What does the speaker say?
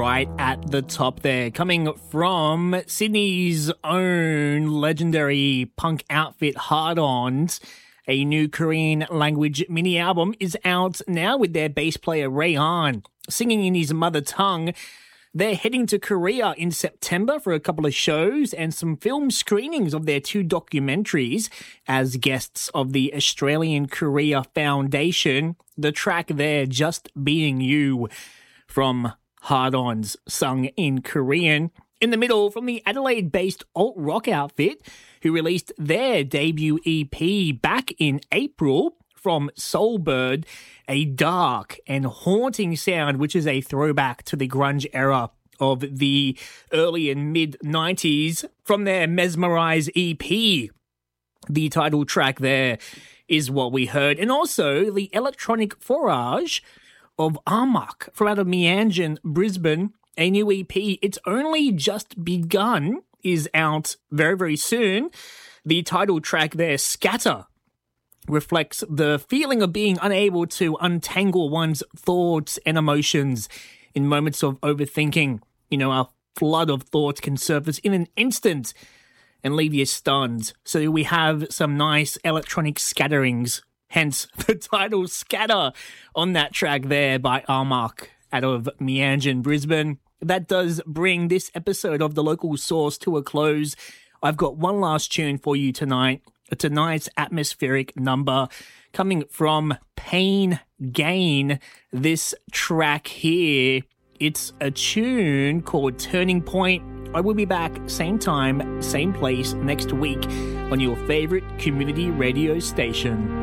right at the top there. Coming from Sydney's own legendary punk outfit Hard-Ons, a new Korean language mini album is out now with their bass player Raehan singing in his mother tongue. They're heading to Korea in September for a couple of shows and some film screenings of their 2 documentaries as guests of the Australian Korea Foundation. The track there, Just Being You, from Hard-Ons, sung in Korean. In the middle, from the Adelaide-based alt-rock outfit, who released their debut EP back in April, from Soulbird, a dark and haunting sound, which is a throwback to the grunge era of the early and mid-90s. From their Mesmerize EP, the title track there is what we heard. And also the electronic forage of Amok from out of Meanjin, Brisbane, a new EP. It's Only Just Begun is out very, very soon. The title track there, Scatter, reflects the feeling of being unable to untangle one's thoughts and emotions in moments of overthinking. You know, a flood of thoughts can surface in an instant and leave you stunned. So we have some nice electronic scatterings, hence the title Scatter on that track there by Amok out of Meanjin, Brisbane. That does bring this episode of The Local Source to a close. I've got one last tune for you tonight. Tonight's atmospheric number coming from Pain Gain. This track here, it's a tune called Turning Point. I will be back same time, same place next week on your favorite community radio station.